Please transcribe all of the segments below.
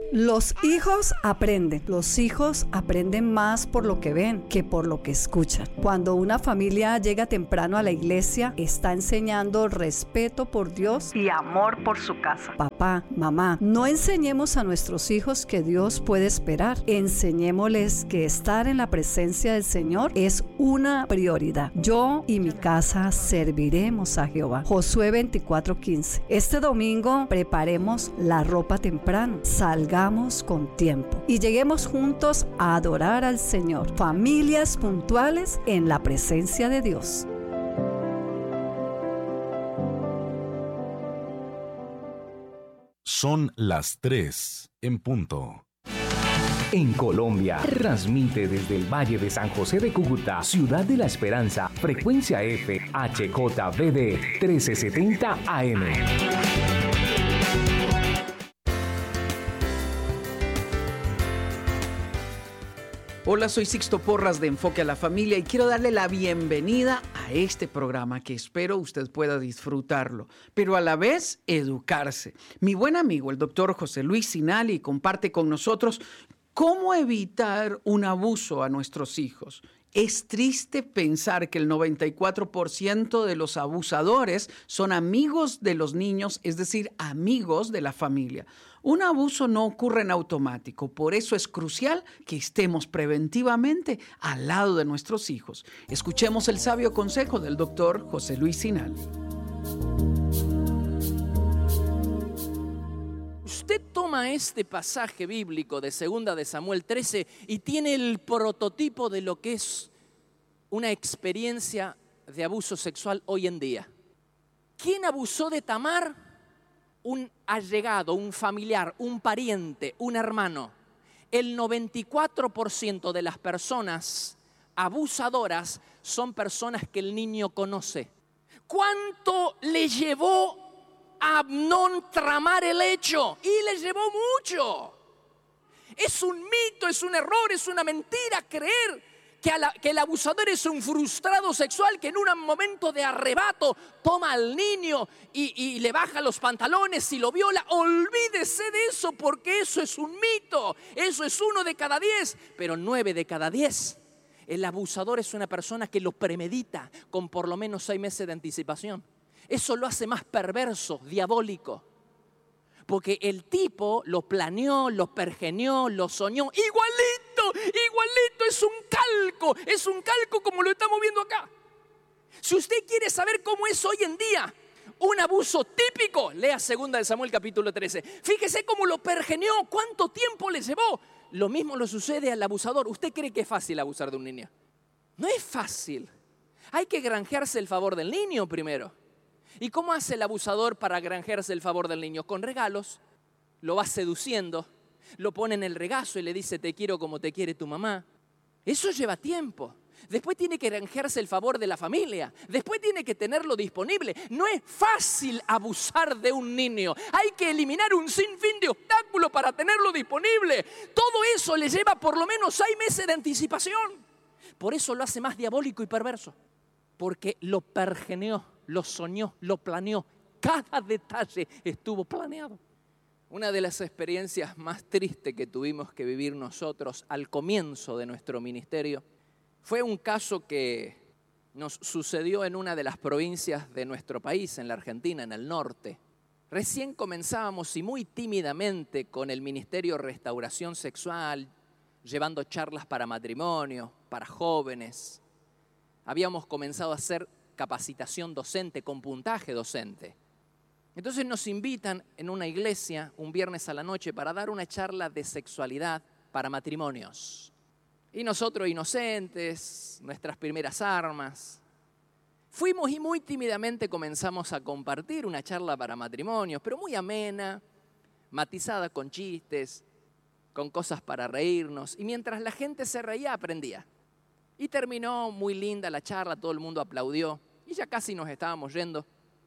Los hijos aprenden. Los hijos aprenden más por lo que ven que por lo que escuchan. Cuando una familia llega temprano a la iglesia, está enseñando respeto por Dios y amor por su casa. Papá, mamá, no enseñemos a nuestros hijos que Dios puede esperar. Enseñémosles que estar en la presencia del Señor es una prioridad. Yo y mi casa serviremos a Jehová. Josué 24:15. Este domingo preparemos la ropa temprano. Salgamos con tiempo y lleguemos juntos a adorar al Señor. Familias puntuales en la presencia de Dios. Son las 3 en punto. En Colombia, transmite desde el Valle de San José de Cúcuta, Ciudad de la Esperanza, frecuencia F, HJBD 1370 AM. Hola, soy Sixto Porras de Enfoque a la Familia y quiero darle la bienvenida a este programa que espero usted pueda disfrutarlo, pero a la vez educarse. Mi buen amigo, el doctor José Luis Sinali, comparte con nosotros cómo evitar un abuso a nuestros hijos. Es triste pensar que el 94% de los abusadores son amigos de los niños, es decir, amigos de la familia. Un abuso no ocurre en automático, por eso es crucial que estemos preventivamente al lado de nuestros hijos. Escuchemos el sabio consejo del doctor José Luis Sinali. Usted toma este pasaje bíblico de 2 de Samuel 13 y tiene el prototipo de lo que es una experiencia de abuso sexual hoy en día. ¿Quién abusó de Tamar? Un allegado, un familiar, un pariente, un hermano. El 94% de las personas abusadoras son personas que el niño conoce. ¿Cuánto le llevó a Amnón tramar el hecho? Y le llevó mucho. Es un mito, es un error, es una mentira creer que el abusador es un frustrado sexual que en un momento de arrebato toma al niño y le baja los pantalones y lo viola. Olvídese de eso, porque eso es un mito. Eso es 1 de cada 10, pero 9 de cada 10. El abusador es una persona que lo premedita con por lo menos 6 meses de anticipación. Eso lo hace más perverso, diabólico. Porque el tipo lo planeó, lo pergeñó, lo soñó. Igualito, es un calco como lo estamos viendo acá. Si usted quiere saber cómo es hoy en día un abuso típico, lea 2 de Samuel capítulo 13. Fíjese cómo lo pergeñó, cuánto tiempo le llevó. Lo mismo le sucede al abusador. ¿Usted cree que es fácil abusar de un niño? No es fácil. Hay que granjearse el favor del niño primero. ¿Y cómo hace el abusador para granjearse el favor del niño? Con regalos, lo va seduciendo, lo pone en el regazo y le dice te quiero como te quiere tu mamá. Eso lleva tiempo. Después tiene que granjearse el favor de la familia. Después tiene que tenerlo disponible. No es fácil abusar de un niño. Hay que eliminar un sinfín de obstáculos para tenerlo disponible. Todo eso le lleva por lo menos 6 meses de anticipación. Por eso lo hace más diabólico y perverso. Porque lo pergeneó, lo soñó, lo planeó. Cada detalle estuvo planeado. Una de las experiencias más tristes que tuvimos que vivir nosotros al comienzo de nuestro ministerio fue un caso que nos sucedió en una de las provincias de nuestro país, en la Argentina, en el norte. Recién comenzábamos y muy tímidamente con el Ministerio Restauración Sexual, llevando charlas para matrimonio, para jóvenes. Habíamos comenzado a hacer capacitación docente con puntaje docente. Entonces nos invitan en una iglesia un viernes a la noche para dar una charla de sexualidad para matrimonios. Y nosotros inocentes, nuestras primeras armas, fuimos y muy tímidamente comenzamos a compartir una charla para matrimonios, pero muy amena, matizada con chistes, con cosas para reírnos. Y mientras la gente se reía, aprendía. Y terminó muy linda la charla, todo el mundo aplaudió y ya casi nos estábamos yendo.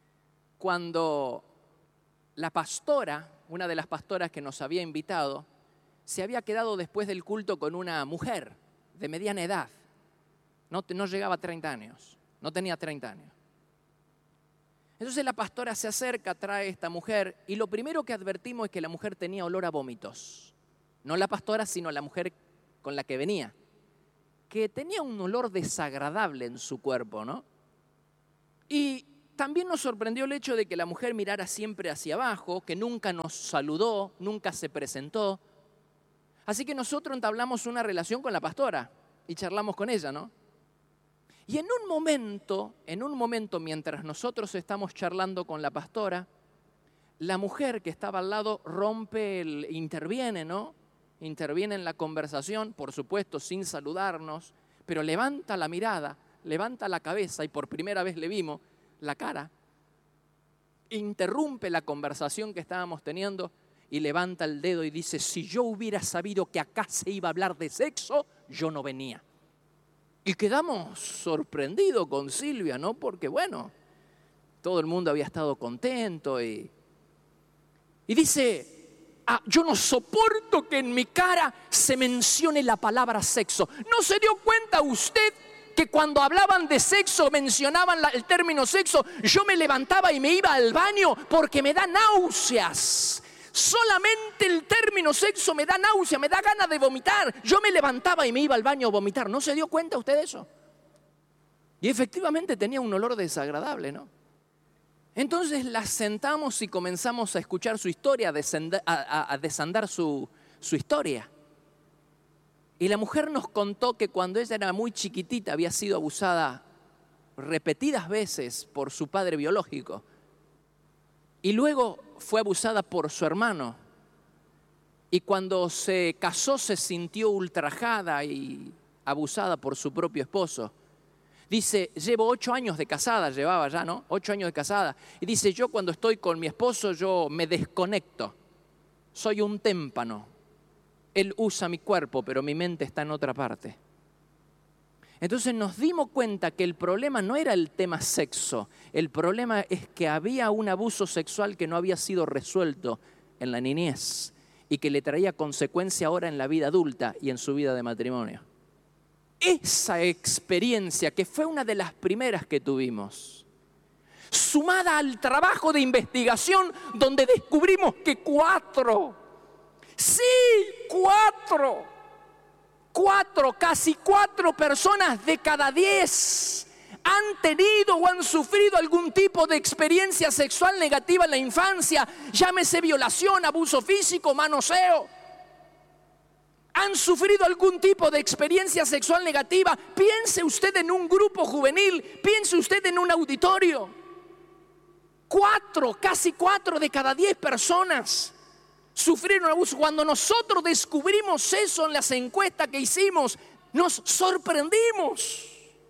Cuando la pastora, una de las pastoras que nos había invitado, se había quedado después del culto con una mujer de mediana edad. No llegaba a 30 años, no tenía 30 años. Entonces la pastora se acerca, trae a esta mujer y lo primero que advertimos es que la mujer tenía olor a vómitos. No la pastora, sino la mujer con la que venía, que tenía un olor desagradable en su cuerpo, ¿no? Y también nos sorprendió el hecho de que la mujer mirara siempre hacia abajo, que nunca nos saludó, nunca se presentó. Así que nosotros entablamos una relación con la pastora y charlamos con ella, ¿no? Y en un momento, mientras nosotros estamos charlando con la pastora, la mujer que estaba al lado interviene, ¿no? Interviene en la conversación, por supuesto, sin saludarnos, pero levanta la mirada, levanta la cabeza y por primera vez le vimos la cara. Interrumpe la conversación que estábamos teniendo y levanta el dedo y dice: si yo hubiera sabido que acá se iba a hablar de sexo, yo no venía. Y quedamos sorprendidos con Silvia, ¿no? Porque bueno, todo el mundo había estado contento y dice: yo no soporto que en mi cara se mencione la palabra sexo. ¿No se dio cuenta usted que cuando hablaban de sexo, mencionaban el término sexo, yo me levantaba y me iba al baño porque me da náuseas? Solamente el término sexo me da náusea, me da ganas de vomitar. Yo me levantaba y me iba al baño a vomitar. ¿No se dio cuenta usted de eso? Y efectivamente tenía un olor desagradable, ¿no? Entonces la sentamos y comenzamos a escuchar su historia, a desandar su historia. Y la mujer nos contó que cuando ella era muy chiquitita había sido abusada repetidas veces por su padre biológico. Y luego fue abusada por su hermano. Y cuando se casó se sintió ultrajada y abusada por su propio esposo. Dice: llevo 8 años de casada, llevaba ya, ¿no? 8 años de casada. Y dice: yo cuando estoy con mi esposo yo me desconecto. Soy un témpano. Él usa mi cuerpo, pero mi mente está en otra parte. Entonces nos dimos cuenta que el problema no era el tema sexo. El problema es que había un abuso sexual que no había sido resuelto en la niñez y que le traía consecuencia ahora en la vida adulta y en su vida de matrimonio. Esa experiencia, que fue una de las primeras que tuvimos, sumada al trabajo de investigación donde descubrimos que 4, casi 4 personas de cada 10 han tenido o han sufrido algún tipo de experiencia sexual negativa en la infancia, llámese violación, abuso físico, manoseo. ¿Han sufrido algún tipo de experiencia sexual negativa? Piense usted en un grupo juvenil, piense usted en un auditorio. 4, casi 4 de cada 10 personas sufrieron abuso. Cuando nosotros descubrimos eso en las encuestas que hicimos, nos sorprendimos.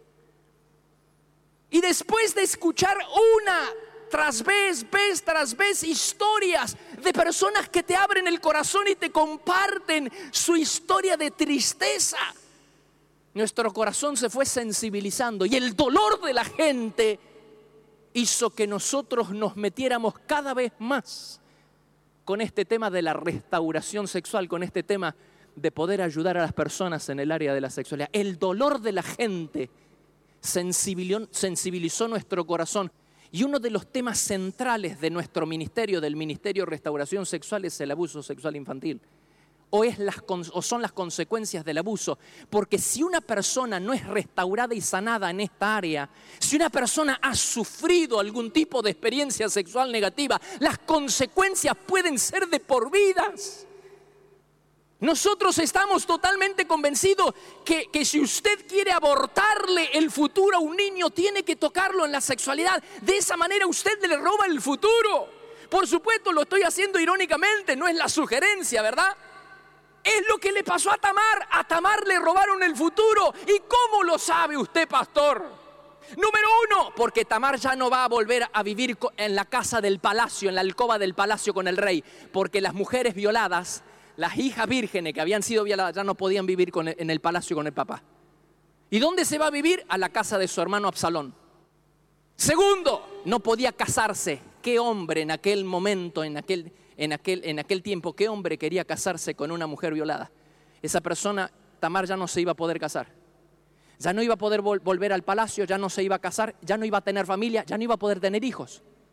Y después de escuchar una tras vez tras vez historias de personas que te abren el corazón y te comparten su historia de tristeza, nuestro corazón se fue sensibilizando y el dolor de la gente hizo que nosotros nos metiéramos cada vez más con este tema de la restauración sexual, con este tema de poder ayudar a las personas en el área de la sexualidad. El dolor de la gente sensibilizó nuestro corazón. Y uno de los temas centrales de nuestro ministerio, del Ministerio de Restauración Sexual, es el abuso sexual infantil. O son las consecuencias del abuso. Porque si una persona no es restaurada y sanada en esta área, si una persona ha sufrido algún tipo de experiencia sexual negativa, las consecuencias pueden ser de por vidas. Nosotros estamos totalmente convencidos que si usted quiere abortarle el futuro a un niño, tiene que tocarlo en la sexualidad. De esa manera usted le roba el futuro. Por supuesto, lo estoy haciendo irónicamente, no es la sugerencia, ¿verdad? Es lo que le pasó a Tamar. A Tamar le robaron el futuro. ¿Y cómo lo sabe usted, pastor? Número 1, porque Tamar ya no va a volver a vivir en la casa del palacio, en la alcoba del palacio con el rey. Porque las mujeres violadas, las hijas vírgenes que habían sido violadas, ya no podían vivir en el palacio con el papá. ¿Y dónde se va a vivir? A la casa de su hermano Absalón. Segundo, no podía casarse. ¿Qué hombre en aquel momento, en aquel tiempo, qué hombre quería casarse con una mujer violada? Esa persona, Tamar, ya no se iba a poder casar. Ya no iba a poder volver al palacio, ya no se iba a casar, ya no iba a tener familia, ya no iba a poder tener hijos.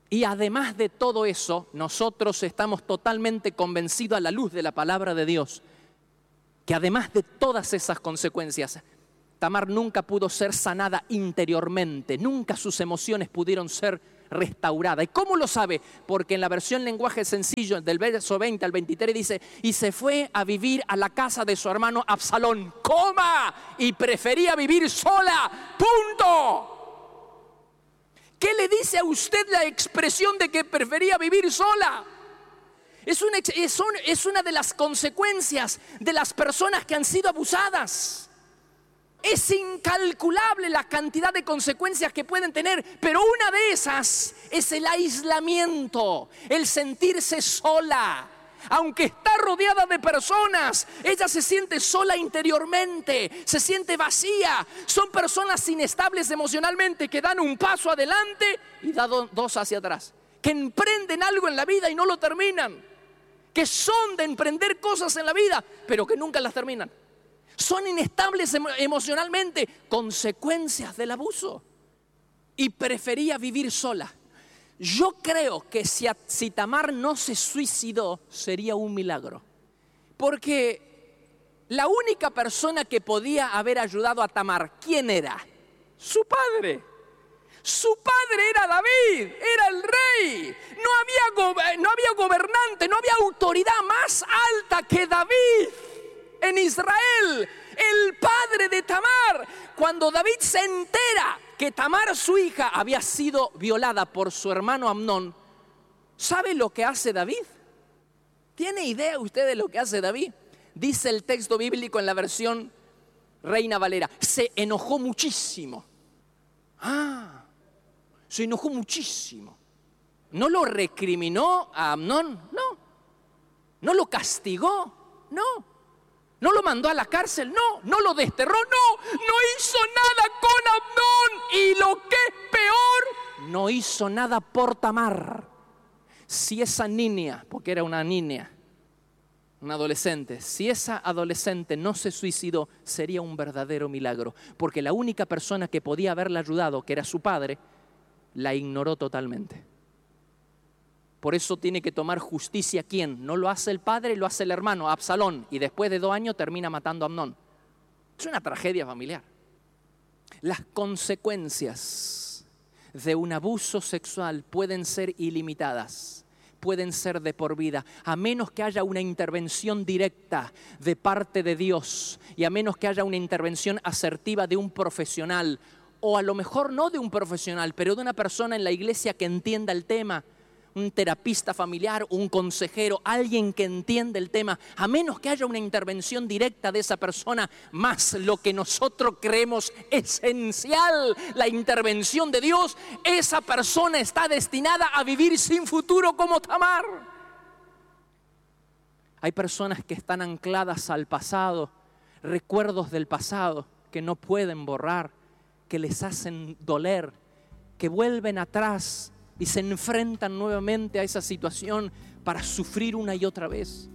Y además de todo eso, nosotros estamos totalmente convencidos a la luz de la palabra de Dios que además de todas esas consecuencias, Tamar nunca pudo ser sanada interiormente, nunca sus emociones pudieron ser restauradas. ¿Y cómo lo sabe? Porque en la versión lenguaje sencillo, del verso 20 al 23 dice, y se fue a vivir a la casa de su hermano Absalón, y prefería vivir sola, punto. ¿Qué le dice a usted la expresión de que prefería vivir sola? Es una de las consecuencias de las personas que han sido abusadas. Es incalculable la cantidad de consecuencias que pueden tener, pero una de esas es el aislamiento, el sentirse sola. Aunque está rodeada de personas, ella se siente sola interiormente, se siente vacía. Son personas inestables emocionalmente que dan un paso adelante y dan dos hacia atrás. Que emprenden algo en la vida y no lo terminan. Que son de emprender cosas en la vida, pero que nunca las terminan. Son inestables emocionalmente, consecuencias del abuso. Y prefería vivir sola. Yo creo que si Tamar no se suicidó, sería un milagro. Porque la única persona que podía haber ayudado a Tamar, ¿quién era? Su padre. Su padre era David, era el rey. No había gobernante, no había autoridad más alta que David en Israel, el padre de Tamar. Cuando David se entera que Tamar, su hija, había sido violada por su hermano Amnón, ¿sabe lo que hace David? ¿Tiene idea usted de lo que hace David? Dice el texto bíblico en la versión Reina Valera, se enojó muchísimo. Se enojó muchísimo. ¿No lo recriminó a Amnón? No. ¿No lo castigó? No. ¿No lo mandó a la cárcel? No. ¿No lo desterró? No hizo nada con Amnón. Y lo que es peor, no hizo nada por Tamar. Si esa niña, porque era una niña, una adolescente, si esa adolescente no se suicidó, sería un verdadero milagro. Porque la única persona que podía haberla ayudado, que era su padre, la ignoró totalmente. Por eso tiene que tomar justicia. ¿Quién? No lo hace el padre, lo hace el hermano, Absalón. Y después de 2 años termina matando a Amnón. Es una tragedia familiar. Las consecuencias de un abuso sexual pueden ser ilimitadas, pueden ser de por vida, a menos que haya una intervención directa de parte de Dios y a menos que haya una intervención asertiva de un profesional, o a lo mejor no de un profesional, pero de una persona en la iglesia que entienda el tema. Un terapista familiar, un consejero, alguien que entiende el tema, a menos que haya una intervención directa de esa persona, más lo que nosotros creemos esencial, la intervención de Dios, esa persona está destinada a vivir sin futuro como Tamar. Hay personas que están ancladas al pasado, recuerdos del pasado que no pueden borrar, que les hacen doler, que vuelven atrás y se enfrentan nuevamente a esa situación para sufrir una y otra vez.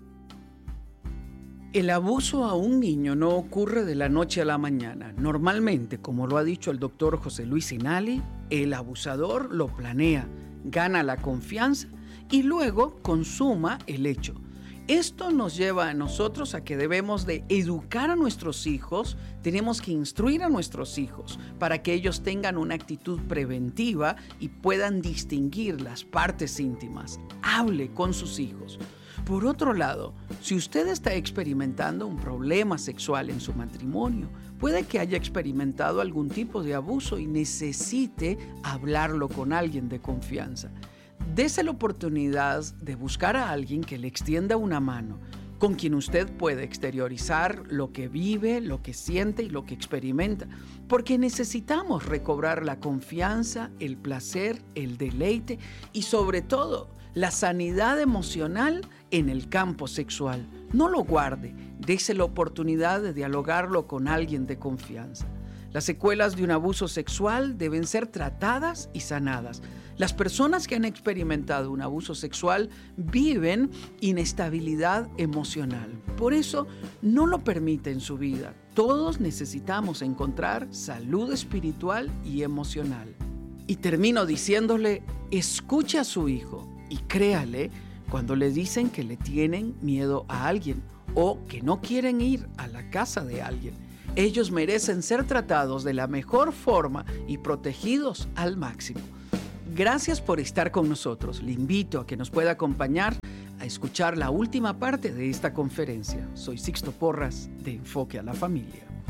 El abuso a un niño no ocurre de la noche a la mañana. Normalmente, como lo ha dicho el doctor José Luis Sinali, el abusador lo planea, gana la confianza y luego consuma el hecho. Esto nos lleva a nosotros a que debemos de educar a nuestros hijos, tenemos que instruir a nuestros hijos para que ellos tengan una actitud preventiva y puedan distinguir las partes íntimas. Hable con sus hijos. Por otro lado, si usted está experimentando un problema sexual en su matrimonio, puede que haya experimentado algún tipo de abuso y necesite hablarlo con alguien de confianza. Dese la oportunidad de buscar a alguien que le extienda una mano, con quien usted puede exteriorizar lo que vive, lo que siente y lo que experimenta, porque necesitamos recobrar la confianza, el placer, el deleite y sobre todo la sanidad emocional en el campo sexual. No lo guarde, dese la oportunidad de dialogarlo con alguien de confianza. Las secuelas de un abuso sexual deben ser tratadas y sanadas. Las personas que han experimentado un abuso sexual viven inestabilidad emocional. Por eso, no lo permite en su vida. Todos necesitamos encontrar salud espiritual y emocional. Y termino diciéndole, escuche a su hijo y créale cuando le dicen que le tienen miedo a alguien o que no quieren ir a la casa de alguien. Ellos merecen ser tratados de la mejor forma y protegidos al máximo. Gracias por estar con nosotros. Le invito a que nos pueda acompañar a escuchar la última parte de esta conferencia. Soy Sixto Porras de Enfoque a la Familia.